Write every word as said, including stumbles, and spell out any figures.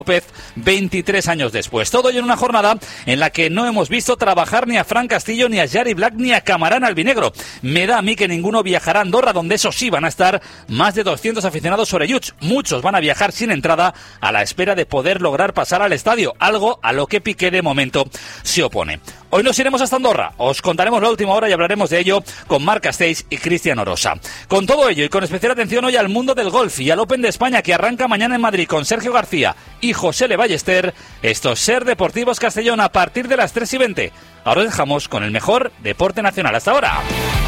López veintitrés años después. Todo ello en una jornada en la que no hemos visto trabajar ni a Fran Castillo, ni a Yari Black, ni a Camarán Albinegro. Me da a mí que ninguno viajará a Andorra, donde eso sí van a estar más de doscientos aficionados orelluts. Muchos van a viajar sin entrada a la espera de poder lograr pasar al estadio, algo a lo que Piqué de momento se opone. Hoy nos iremos hasta Andorra, os contaremos la última hora y hablaremos de ello con Marc Castells y Cristian Orosa. Con todo ello y con especial atención hoy al mundo del golf y al Open de España que arranca mañana en Madrid con Sergio García y José Le Ballester, esto es Ser Deportivos Castellón a partir de las tres y veinte. Ahora os dejamos con el mejor deporte nacional hasta ahora.